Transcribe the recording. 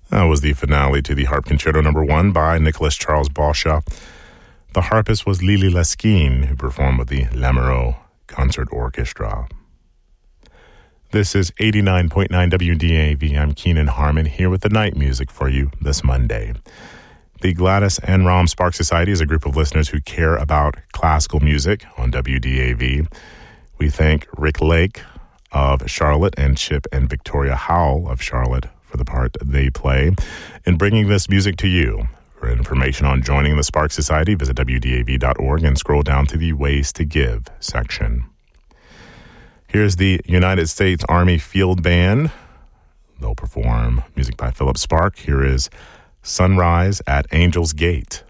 That was the finale to the Harp Concerto No. 1 by Nicholas Charles Balsha. The harpist was Lili Leskin, who performed with the Lamoureux Concert Orchestra. This is 89.9 WDAV. I'm Keenan Harmon here with the night music for you this Monday. The Gladys and Rom Sparks Society is a group of listeners who care about classical music on WDAV. We thank Rick Lake of Charlotte and Chip and Victoria Howell of Charlotte for the part they play in bringing this music to you. For information on joining the Sparks Society, visit WDAV.org and scroll down to the Ways to Give section. Here's the United States Army Field Band. They'll perform music by Philip Spark. Here is Sunrise at Angel's Gate.